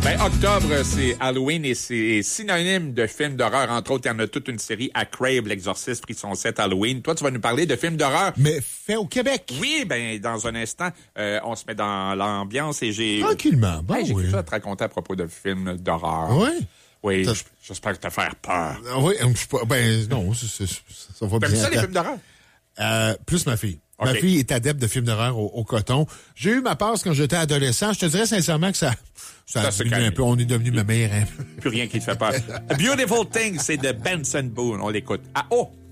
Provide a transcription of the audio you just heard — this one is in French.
Ben, octobre, c'est Halloween et c'est synonyme de films d'horreur. Entre autres, il y en a toute une série à Crave, l'Exorciste, Frisson 7, Halloween. Toi, tu vas nous parler de films d'horreur. Mais fait au Québec. Oui, ben dans un instant, on se met dans l'ambiance et j'ai... Tranquillement, bon, J'ai oui. quelque chose à te raconter à propos de films d'horreur. Oui? Oui, j'espère que te faire peur. Oui, non, ça va bien. T'aimes ça, les films d'horreur? Plus ma fille. Okay. Ma fille est adepte de films d'horreur au coton. J'ai eu ma passe quand j'étais adolescent. Je te dirais sincèrement que ça a diminué un peu. On est devenu ma mère un peu. Plus rien qui te fait peur. A Beautiful Thing, c'est de Benson Boone. On l'écoute. Ah, oh!